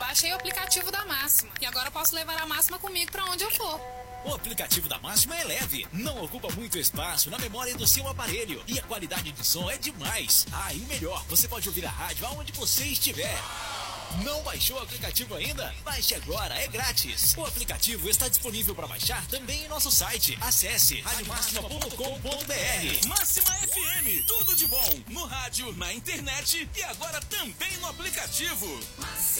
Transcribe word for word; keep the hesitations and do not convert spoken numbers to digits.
baixei o aplicativo da Máxima e agora eu posso levar a Máxima comigo pra onde eu for. O aplicativo da Máxima é leve, não ocupa muito espaço na memória do seu aparelho e a qualidade de som é demais. Ah, e o melhor, você pode ouvir a rádio aonde você estiver. Não baixou o aplicativo ainda? Baixe agora, é grátis. O aplicativo está disponível para baixar também em nosso site. Acesse rádio máxima ponto com ponto br. Máxima F M, tudo de bom no rádio, na internet e agora também no aplicativo. Máxima.